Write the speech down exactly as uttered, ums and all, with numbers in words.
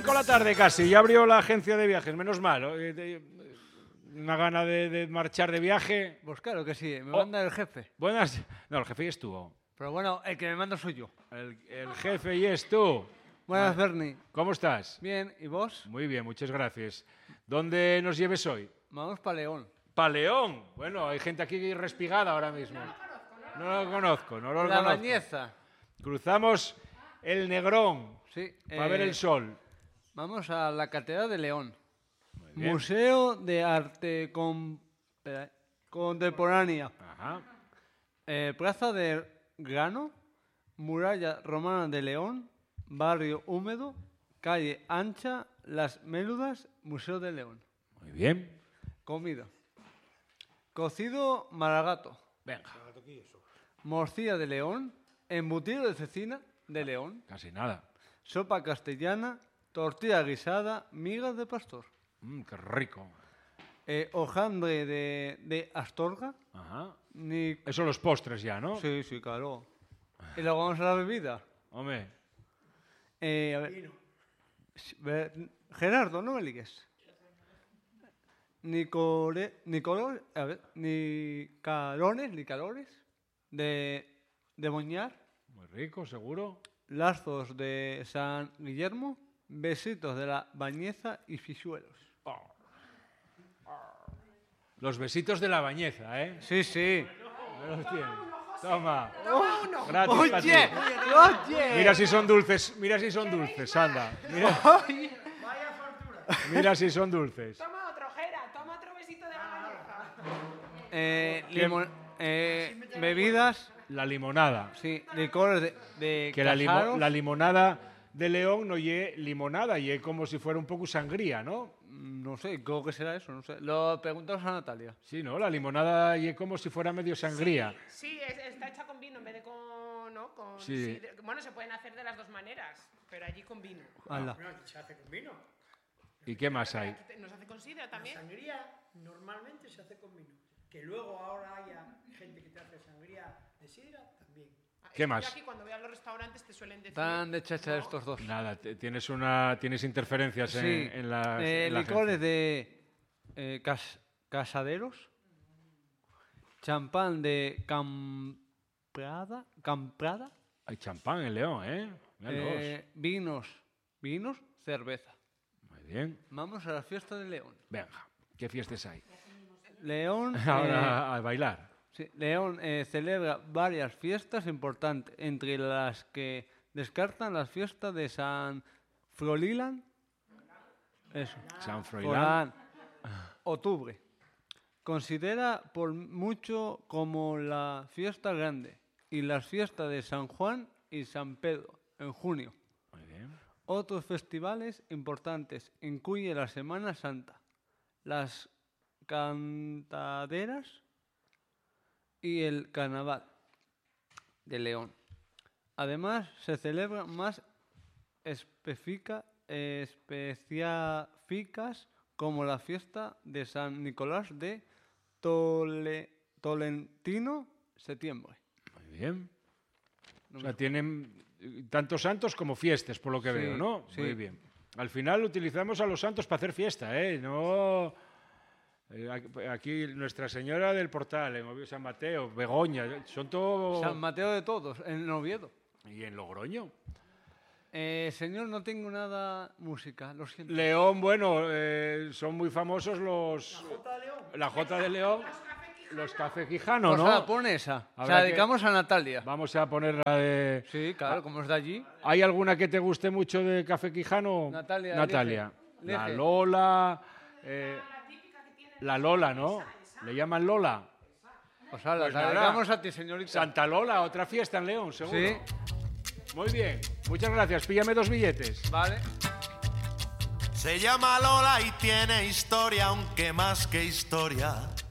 cinco de la tarde casi, ya abrió la agencia de viajes, menos mal. Una gana de, de marchar de viaje. Pues claro que sí, me Oh. manda el jefe. Buenas. No, el jefe ya estuvo. Pero bueno, el que me manda soy yo. El, el jefe ya estuvo. Buenas, Bernie. ¿Cómo estás? Bien, ¿y vos? Muy bien, muchas gracias. ¿Dónde nos lleves hoy? Vamos para León. Pa' León. Bueno, hay gente aquí respigada ahora mismo. No lo conozco, no lo La conozco. Bañeza. Cruzamos el Negrón Sí. para eh, ver el sol. Vamos a la Catedral de León. Muy bien. Museo de Arte Con- espera, Contemporánea. Ajá. Eh, Plaza de Grano. Muralla Romana de León. Barrio Húmedo. Calle Ancha. Las Méludas. Museo de León. Muy bien. Comida. Cocido maragato. Venga, Morcilla de León. Embutido de cecina de León. casi nada. Sopa castellana. Tortilla guisada. Migas de pastor. Mm, qué rico. Eh, hojaldre de, de Astorga. Ajá. Ni... Eso los postres ya, ¿no? Sí, sí, claro. Y luego vamos a la bebida. Hombre, Eh, a ver. Sí, ve- Gerardo, no me ligues. Nicore, Nicolor, a ver, Nicalones, Nicalones, de, de Boñar, muy rico, seguro. Lazos de San Guillermo, Besitos de la Bañeza y Fisuelos. Los besitos de la bañeza, ¿eh? Sí, sí. Ahí los tienes. Toma. Toma uno. Gracias pa' ti. ¡Oye! ¡Oye! Mira si son dulces, mira si son dulces, anda. Mira, Vaya fortuna. mira si son dulces. Toma otro, Jera. Toma otro besito de la bañeza. Eh, ¿Qué? limon- eh, bebidas, La limonada. sí, licores de, de Que la, limo- casaros. la limonada de León no lle limonada, lle como si fuera un poco sangría, ¿no? No sé, creo que será eso, no sé. Lo preguntamos a Natalia. Sí, ¿no? La limonada lle como si fuera medio sangría. Sí, es- está hecha con vino en vez de con... ¿no? con Sí. sidra. Bueno, se pueden hacer de las dos maneras, pero allí con vino. Hala. No, aquí se hace con vino. ¿Y qué más hay? Aquí te- ¿Nos hace con sidra también? Sangría normalmente se hace con vino. Que luego ahora haya gente que te hace sangría de sidra, también. Ah, ¿Qué es que más? yo aquí cuando voy a los restaurantes te suelen decir... Están de chacha estos dos. Nada, te- tienes una tienes interferencias en, Sí, en la, eh, en la licores de eh, cas- casaderos, champán de Camprada, Camprada, Hay champán en León, ¿eh? Míralos. eh, vinos, vinos, cerveza. Muy bien. Vamos a la fiesta de León. Venga, ¿qué fiestas hay? León, eh, Ahora a bailar. sí, León eh, celebra varias fiestas importantes, entre las que descartan la fiesta de San Frolilan, eso, San Froilán. Froilán, octubre. Considera por mucho como la fiesta grande y las fiestas de San Juan y San Pedro en junio. Muy bien. Otros festivales importantes incluyen la Semana Santa, las cantaderas y el Carnaval de León. Además, se celebran más especifica- específicas como la fiesta de San Nicolás de Tole- Tolentino, septiembre. Muy bien. O sea, tienen eh, tantos santos como fiestas, por lo que Sí, veo, ¿no? sí. Muy bien. Al final utilizamos a los santos para hacer fiesta, ¿eh? No... eh, aquí- Aquí Nuestra Señora del Portal, en Oviedo, San Mateo, Begoña, son todos... San Mateo de todos, en Oviedo. Y en Logroño. Eh, señor, no tengo nada música, lo siento. León, bueno, eh, son muy famosos los... La Jota de León. Los Café Quijano, Pues ¿no? ahora, pon esa. Se Habrá la que- dedicamos a Natalia. Vamos a poner la de... Sí, claro, como es de allí. ¿Hay alguna que te guste mucho de Café Quijano? Natalia, Natalia. elige, La elige. Lola. eh, la Lola, ¿no? ¿Le llaman Lola? Pues ahora, Pues la nada. dedicamos a ti, señorita. Santa Lola, otra fiesta en León, seguro. Sí, Muy bien. Muchas gracias. Píllame dos billetes. vale. Se llama Lola y tiene historia, aunque más que historia,